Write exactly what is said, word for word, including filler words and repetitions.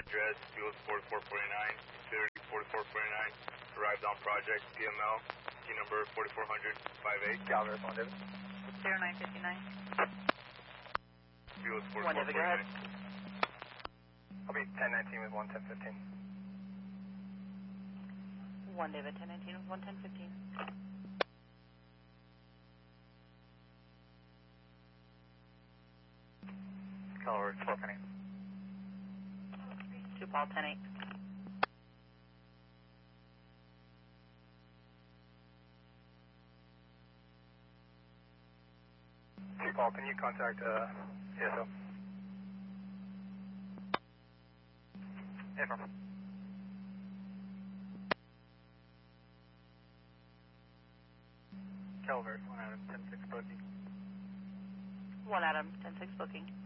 address, fuel forty-four forty-nine, security forty-four forty-nine, arrived on project, P M L, T number forty-four hundred, five eight. Calvert, one David. zero nine fifty-nine. Fuel forty-four One David, go ahead. I'll be ten nineteen with one ten fifteen. One David, ten nineteen with one ten fifteen. Calvert, twelve Penny. Two Paul, ten eight. Two Paul, can you contact uh, A S O? Affirm. Calvert, one Adam, ten six booking. One Adam, ten six booking.